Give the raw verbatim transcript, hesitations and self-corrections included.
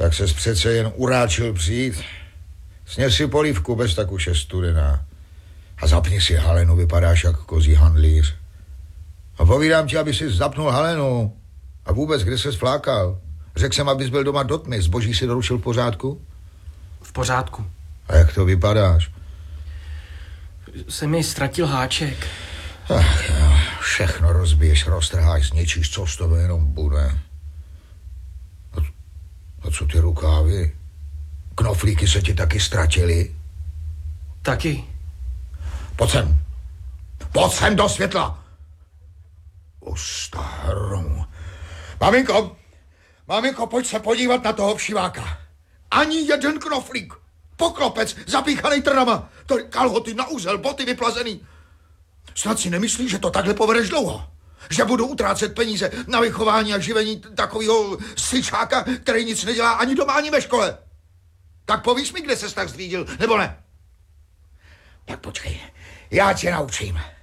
Tak ses přece jen uráčil přijít. Sněz si polívku, bez tak už je studená. A zapni si halenu, vypadáš jak kozí handlíř. A povídám ti, aby si zapnul halenu. A vůbec, kde ses flákal? Řekl jsem, abys byl doma do tmy. Zboží si doručil v pořádku? V pořádku. A jak to vypadáš? Se mi ztratil háček. Ach jo, všechno rozbiješ, roztrháš, zničíš, co z toho jenom bude. A, a co ty rukávy? Knoflíky se ti taky ztratily? Taky. Pojď sem. Pojď sem do světla. O starom. Maminko, maminko, pojď se podívat na toho všiváka. Ani jeden knoflík. Poklopec, zapíchanej trnama. To kalhoty na úzel, boty vyplazený. Snad si nemyslíš, že to takhle povedeš dlouho? Že budu utrácet peníze na vychování a živení takového syčáka, který nic nedělá ani doma, ani ve škole. Tak povíš mi, kde ses tak zdřídil, nebo ne? Tak počkej, já tě naučím.